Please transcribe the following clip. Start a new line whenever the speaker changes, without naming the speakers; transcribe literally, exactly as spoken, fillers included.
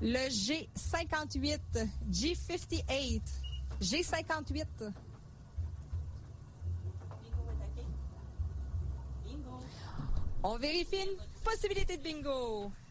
Le G cinquante-huit. G cinquante-huit. G cinquante-huit. On vérifie une possibilité de bingo.